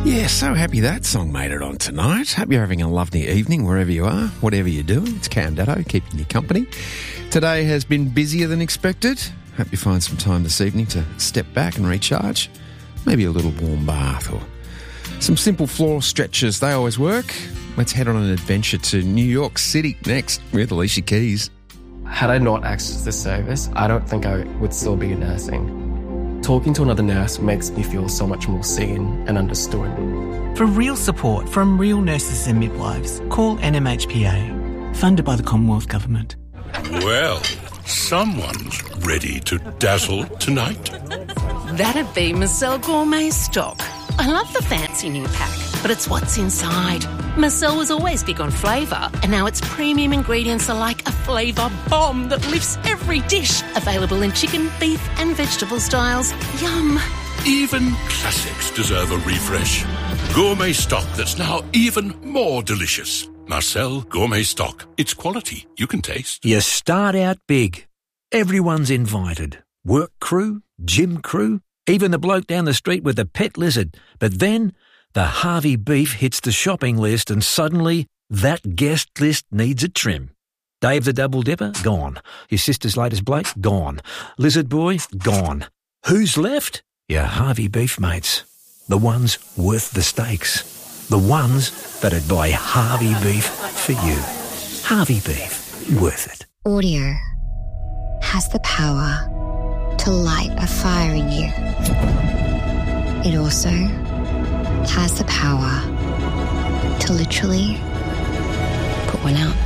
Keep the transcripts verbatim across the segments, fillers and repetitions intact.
Yeah, so happy that song made it on tonight. Hope you're having a lovely evening wherever you are, whatever you're doing. It's Cam Datto keeping you company. Today has been busier than expected. Hope you find some time this evening to step back and recharge. Maybe a little warm bath or some simple floor stretches. They always work. Let's head on an adventure to New York City next with Alicia Keys. Had I not accessed this service, I don't think I would still be nursing. Talking to another nurse makes me feel so much more seen and understood. For real support from real nurses and midwives, call N M H P A, funded by the Commonwealth Government. Well, someone's ready to dazzle tonight. That'd be Marcel Gourmet Stock. I love the fancy new pack, but it's what's inside. Marcel was always big on flavour, and now its premium ingredients are like a flavour bomb that lifts every dish. Available in chicken, beef and vegetable styles. Yum. Even classics deserve a refresh. Gourmet stock that's now even more delicious. Marcel Gourmet Stock. It's quality you can taste. You start out big. Everyone's invited. Work crew, gym crew, even the bloke down the street with the pet lizard. But then the Harvey beef hits the shopping list and suddenly that guest list needs a trim. Dave the Double Dipper? Gone. Your sister's latest Blake? Gone. Lizard Boy? Gone. Who's left? Your Harvey beef mates. The ones worth the stakes. The ones that'd buy Harvey beef for you. Harvey beef. Worth it. Audio has the power to light a fire in you. It also has the power to literally put one out.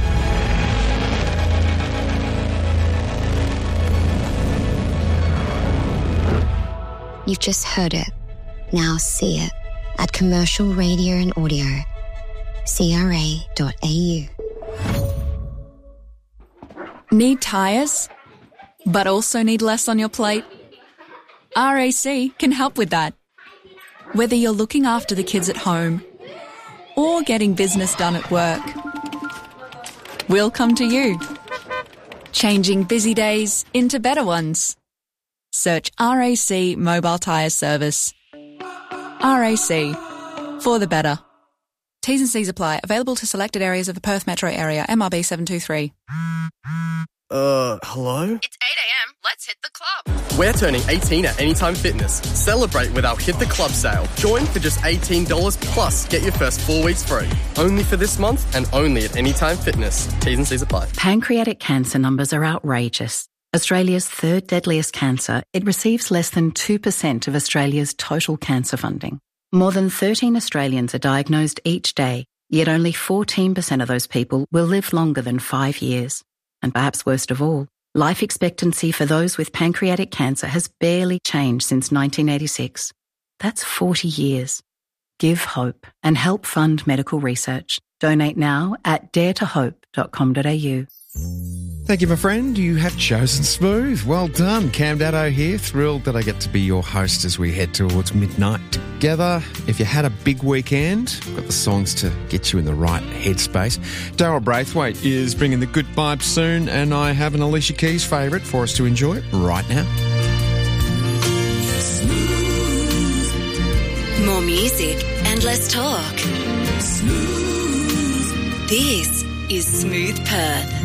You've just heard it. Now see it at Commercial Radio and Audio. C R A dot A U. Need tyres, but also need less on your plate? R A C can help with that. Whether you're looking after the kids at home or getting business done at work, we'll come to you. Changing busy days into better ones. Search R A C Mobile Tyre Service. R A C, for the better. T's and C's apply. Available to selected areas of the Perth metro area. M R B seven two three. Uh, hello? It's eight a.m. Let's hit the club. We're turning eighteen at Anytime Fitness. Celebrate with our Hit the Club sale. Join for just eighteen dollars plus get your first four weeks free. Only for this month and only at Anytime Fitness. T's and C's apply. Pancreatic cancer numbers are outrageous. Australia's third deadliest cancer, it receives less than two percent of Australia's total cancer funding. More than thirteen Australians are diagnosed each day, yet only fourteen percent of those people will live longer than five years. And perhaps worst of all, life expectancy for those with pancreatic cancer has barely changed since nineteen eighty-six. That's forty years. Give hope and help fund medical research. Donate now at dare to hope dot com dot a u. Thank you, my friend. You have chosen smooth. Well done. Cam Datto here. Thrilled that I get to be your host as we head towards midnight together. If you had a big weekend, I've got the songs to get you in the right headspace. Daryl Braithwaite is bringing the good vibes soon, and I have an Alicia Keys favourite for us to enjoy right now. More music and less talk. Smooth. This is Smooth Perth.